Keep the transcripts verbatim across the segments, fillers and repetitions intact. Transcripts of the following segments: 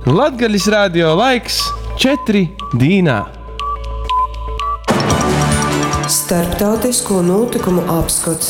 Latgalis radio laiks četri dīnā. Starptautisko notikumu apskats.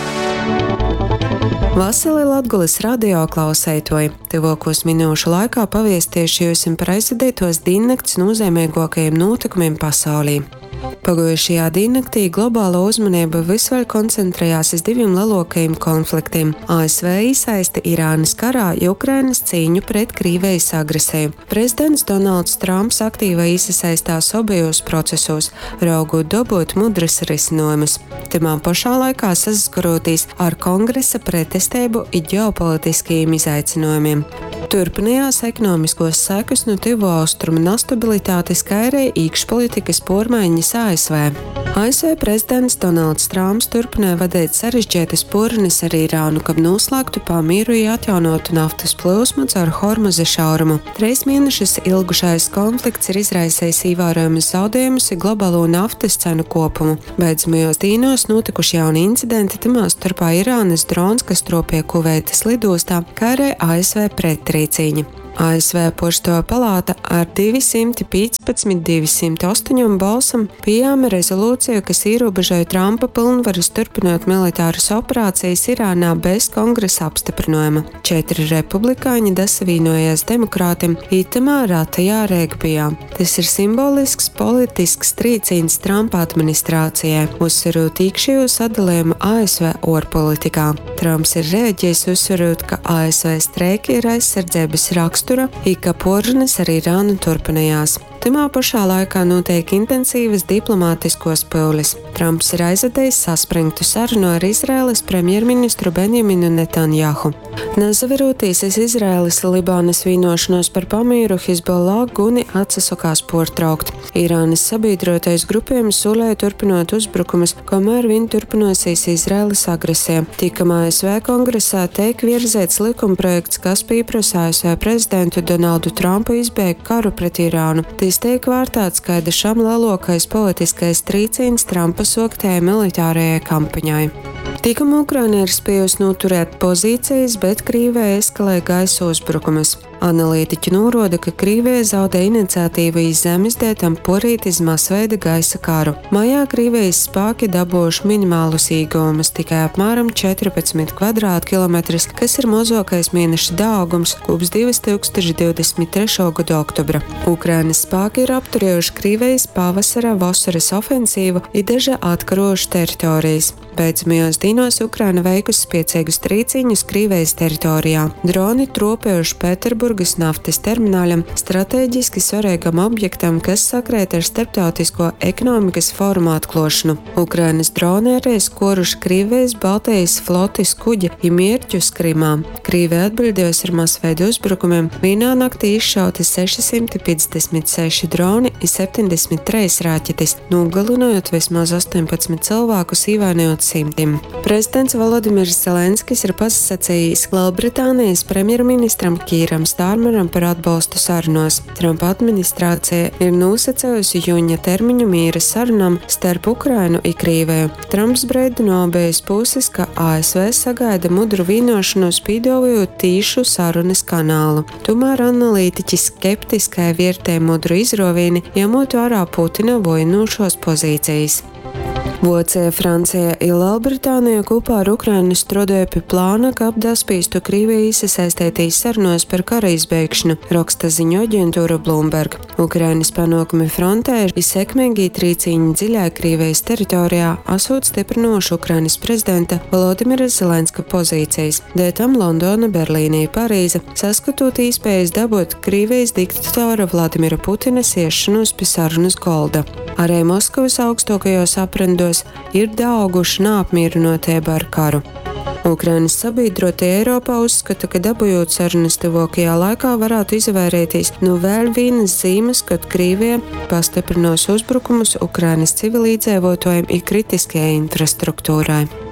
Vasarī Latgalis radio klausētoji. Tuvākos minūšu laikā paviestieši jūs par aizvadītos diennakts nozīmīgākajiem notikumiem pasaulī. Pagājušajā diennaktī globāla uzmanība visvairāk koncentrējās uz diviem lielākajiem konfliktiem - A S V iesaisti Irānas karā, Ukrainas cīņu pret Krievijas agresiju. Prezidents Donalds Trumps aktīvi iesaistās abajos procesos, raugot dabūt mudras risinājumus. Timā pašā laikā saskaroties ar kongresa pretestību un ģeopolitiskajiem izaicinājumiem. Turpinājās ekonomiskos sekas no tuvu austrumu nestabilitātes, kā arī iekšpolitikas pārmaiņas A S V. A S V prezidents Donalds Trumps turpināja vadīt sarežģītas porunas ar Irānu, kad noslēgtu pamieru un atjaunotu naftas plūsmu caur Hormuza šaurumu. Trīs mēnešus ilgušais konflikts ir izraisījis ievērojamus zaudējumus un globālo naftas cenu kopumu. Beidzamajos dienos notikuši jauni incidenti, timā starpā Irānas drons, kas tropīja Kuveitas lidostā, kā arī A S V pretrīcīņa. A S V Pošto palāta ar divsimt piecpadsmit divsimt astoņi balsam pieņēma rezolūciju, kas ierobežoja Trumpa pilnvaras turpināt militāras operācijas Irānā bez kongresa apstiprinājuma. Četri republikāņi dasavienojās demokrātim itamā ratajā regbijā. Tas ir simbolisks politisks trīcīns Trumpa administrācijai, uzsverot iekšējo sadalījumu A S V ārpolitikā. Trumps ir reaģējis uzsverot, ka A S V streiki ir aizsardzības raksts, i ka porunas ar Irānu turpinājās. Timā pašā laikā notiek intensīvas diplomātiskos pūles. Trumps ir aizvadījis saspringtu sarunu ar Izraēlas premjerministru Benjaminu Netanjahu. Nezaveroties iz Izraēlas Libānas vienošanos par pamieru, Hizbollah guni atsasakās pārtraukt. Irānas sabiedrotais grupējums solēja turpinot uzbrukumus, kamēr viņi turpinosies Izraēlas agresija. Tikam A S V kongresā tiek virzēts likumprojekts, kas pieprasa A S V prezidentu Donaldu Trumpu izbeigt karu pret Irānu. Tas tiek vērtēts kā dažam lielākais politiskais trīcīns Trumpa soktajai militārajai kampaņai. Tikam Ukraina ir spējusi noturēt pozīcijas, bet Krievija eskalē gaisa uzbrukumus. Analītiķi norāda, ka Krievija zaudē iniciatīvu iz zemes dētam porīt iz masveida gaisa karu. Maijā Krievijas spēki dabūjuši minimālus iegūmus, tikai apmēram četrpadsmit kvadrātkilometrus, kas ir mazākais mēneša daudzums kopš divi tūkstoši divdesmit trešā gada oktobra. Ukrainas spēki ir apturējuši Krievijas pavasara vasaras ofensīvu un daži atkarojuši teritorijas. Beidzamajos dienos Ukraina veikusi spēcīgus trīcīņus Krievijas teritorijā. Droni tropējuši Pēterburgas naftas termināļam, stratēģiski svarīgam objektam, kas sakrēt ar starptautisko ekonomikas fórumu atklāšanu. Ukrainas droni arī skoruši Krievijas Baltijas flotes kuģi un mērķus Krimā. Krievija atbildējusi ar masveidu uzbrukumiem. Vienā naktī izšauti sešsimt piecdesmit seši droni un septiņdesmit trīs raķetes, nogalinojot vismaz astoņpadsmit cilvēkus, ievainojot simtiem. Prezidents Volodimirs Zelenskis ir pasacījis Lielbritānijas premjerministram Kīram Stārmeram par atbalstu sarunās. Trumpa administrācija ir nosacījusi jūņa termiņu miera sarunām starp Ukrainu un Krieviju. Trumps brīdina abas puses, ka A S V sagaida mudru vienošanos, piedāvājot tīšu sarunas kanālu. Tomēr analītiķi skeptiskai vērtē mudru izrovieni, ņemot vērā Putina vojinošos pozīcijas. Vācija, Francija un Lielbritānija kopā ar Ukrainu strādāja pie plāna, ka apdaspīstu Krieviju iesaistītīs sarunās par kara izbeigšanu, raksta ziņu aģentūra Bloomberg. Ukrainas panākumi frontē ir sekmīgi trīcīņi dziļā Krievijas teritorijā, esot stiprinoši Ukrainas prezidenta Volodimira Zelenska pozīcijas. Dēļ Londona, Berlīne un Parīze saskatot iespējas dabūt Krievijas diktatora Vladimira Putina siešanos pie sarunas golda. Arī Moskavas augstākajos aprindos ir dauguši neapmierinotība ar karu. Ukrainas sabiedrotie Eiropā uzskata, ka dabūjot sarunas tuvākajā laikā varētu izvairīties no vēl vienas zīmes, kad Krievija pastiprinās uzbrukumus Ukrainas civilīdzīvotājiem un kritiskajai infrastruktūrai.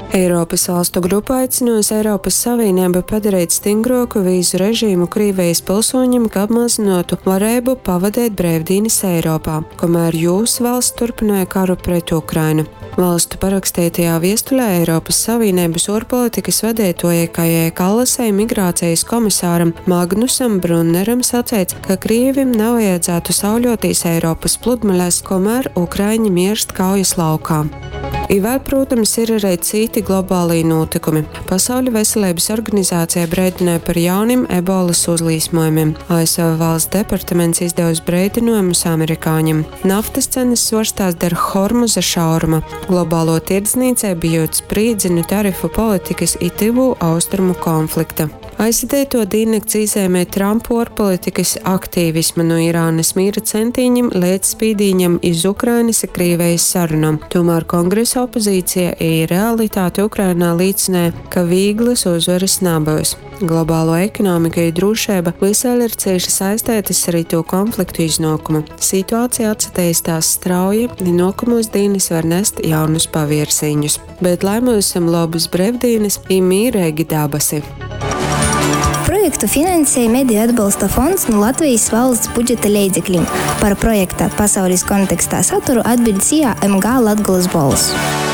Eiropas valstu grupa aicinos Eiropas Savienību padarīt stingrāku vīzu režīmu Krievijas pilsoņiem, kā apmazinātu varēbu pavadīt brīvdienas Eiropā, kamēr jūsu valsts turpināja karu pret Ukrainu. Valstu parakstītajā viestulē Eiropas Savienības ārpolitikas vadītājai Kajai Kallasei migrācijas komisāram Magnusam Brunneram sacīts, ka Krievim nav vajadzētu sauļoties Eiropas pludmalēs, kamēr Ukraiņi mirst kaujas laukā. I vēl, protams, ir arī citi globālī notikumi. Pasaules veselības organizācija brēdināja par jauniem ebolas uzlīsmojumiem. A S V valsts departaments izdevusi brēdinājumus amerikāņiem. Naftas cenas svārstās der Hormuza šauruma. Globālo tirdzniecību bijot sprīdzinu tarifu politikas i tuvu austrumu konflikta. Aizvadīto diennakts izēmē Trumpa ārpolitikas aktīvisma no Irānas mīra centīņiem līdz spīdīņam iz Ukrainas un Krievijas sarunām. Tomēr kongresa opozīcija i realitāte Ukrainā līdzināja, ka vieglas uzvaras nebūs. Globālo ekonomiku un drošība visvēl ir cieši saistītas ar to konfliktu iznākumu. Situācija attīstās strauji, un nākamos dienas var nest jaunus pavērsienus. Bet lai mums esam labas brīvdienas un mīrīgi dabasi. Projektu finansēja Mediju atbalsta fonds no Latvijas valsts budžeta līdzekļiem. Par projekta pasaules kontekstā saturu atbild C I A M G Latgoles balss.